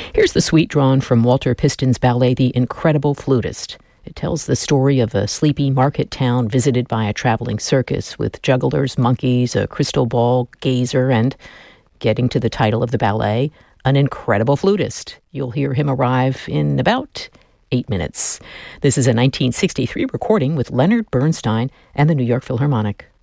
Here's the suite drawn from Walter Piston's ballet, The Incredible Flutist. It tells the story of a sleepy market town visited by a traveling circus with jugglers, monkeys, a crystal ball gazer, and, getting to the title of the ballet, an incredible flutist. You'll hear him arrive in about 8 minutes. This is a 1963 recording with Leonard Bernstein and the New York Philharmonic.